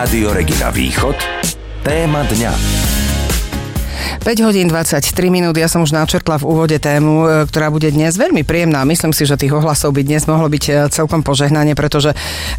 Rádio Regina Východ. Téma dňa. 5 hodín 23 minút, ja som už načrtla v úvode tému, ktorá bude dnes veľmi príjemná. Myslím si, že tých ohlasov by dnes mohlo byť celkom požehnanie, pretože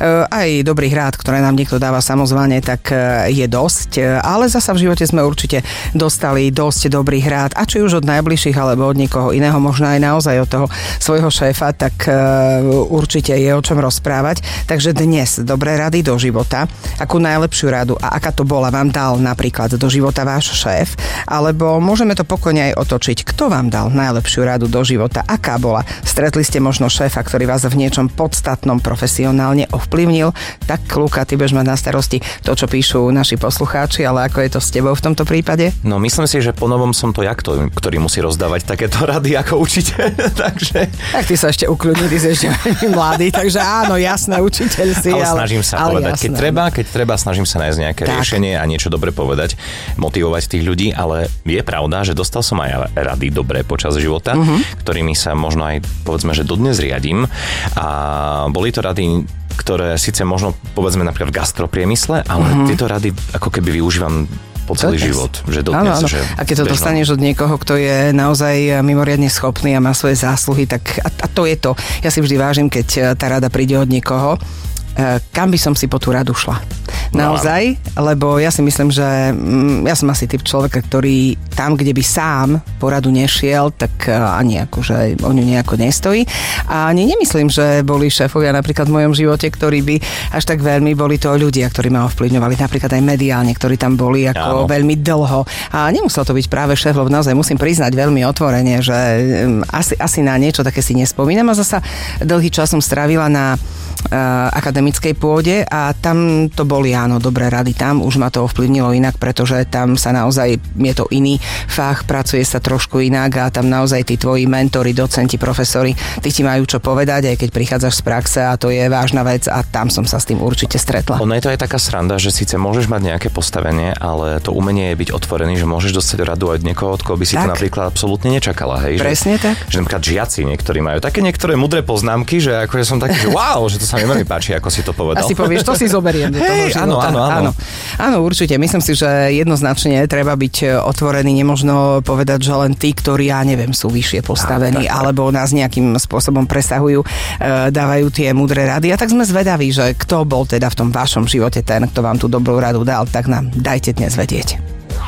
aj dobrých rád, ktoré nám niekto dáva samozvané, tak je dosť. Ale zasa v živote sme určite dostali dosť dobrých rád, a či už od najbližších, alebo od niekoho iného, možno aj naozaj od toho svojho šéfa, tak určite je o čom rozprávať. Takže dnes dobré rady do života. Akú najlepšiu radu a aká to bola, vám dal napríklad do života váš šéf, alebo môžeme to pokojne aj otočiť. Kto vám dal najlepšiu radu do života? Aká bola? Stretli ste možno šéfa, ktorý vás v niečom podstatnom profesionálne ovplyvnil? Tak, Luka, ty budeš mať na starosti to, čo píšu naši poslucháči, ale ako je to s tebou v tomto prípade? No, myslím si, že ponovom som to ja, ktorý musí rozdávať takéto rady ako učiteľ, takže... Tak ty sa ešte ukľudni, ty si ešte mladý, takže áno, jasné, učiteľ si, ale snažím sa povedať, jasné. Keď treba, snažím sa nájsť nejaké riešenie a niečo dobre povedať, motivovať tých ľudí, ale je pravda, že dostal som aj rady dobré počas života, ktorými sa možno aj, povedzme, že dodnes riadím. A boli to rady, ktoré síce možno, povedzme, napríklad v gastropriemysle, ale tieto rady ako keby využívam po celý život, že dodnes. Áno. Že a keď to dostaneš od niekoho, kto je naozaj mimoriadne schopný a má svoje zásluhy, tak a to je to. Ja si vždy vážim, keď tá rada príde od niekoho, kam by som si po tú radu šla. Naozaj, lebo ja si myslím, že ja som asi typ človeka, ktorý tam, kde by sám po radu nešiel, tak ani akože o ňu nejako nestojí. A ani nemyslím, že boli šéfovia napríklad v mojom živote, ktorí by až tak veľmi boli to ľudia, ktorí ma ovplyvňovali, napríklad aj mediálne, ktorí tam boli ako veľmi dlho. A nemusel to byť práve šéf, lebo naozaj musím priznať veľmi otvorene, že asi na niečo také si nespomínam, a zasa dlhý čas som strávila na akademickej pôde a tam to boli áno, dobré rady, tam už ma to ovplyvnilo inak, pretože tam sa naozaj, je to iný fach, pracuje sa trošku inak a tam naozaj tí tvoji mentori, docenti, profesori, tí ti majú čo povedať, aj keď prichádzaš z praxe, a to je vážna vec, a tam som sa s tým určite stretla. Ono je to aj taká sranda, že síce môžeš mať nejaké postavenie, ale to umenie je byť otvorený, že môžeš dostať radu aj od niekoho, od koho by si to napríklad absolútne nečakala, hej. Presne tak. Že napríklad žiaci niektorí majú také niektoré mudré poznámky, že akože som taký, že wow, že to sa mi veľmi páči, ako si to povedal. Asi povieš, to si zoberiem do toho života. Áno, určite. Myslím si, že jednoznačne treba byť otvorený. Nemožno povedať, že len tí, ktorí, ja neviem, sú vyššie postavení, alebo nás nejakým spôsobom presahujú, dávajú tie múdre rady. A tak sme zvedaví, že kto bol teda v tom vašom živote ten, kto vám tú dobrú radu dal, tak nám dajte dnes vedieť.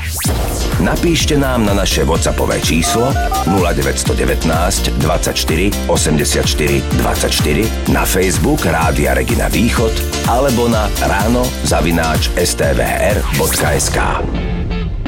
Napíšte nám na naše WhatsAppové číslo 0919 24 84 24, na Facebook Rádia Regina Východ alebo na ráno@stvr.sk.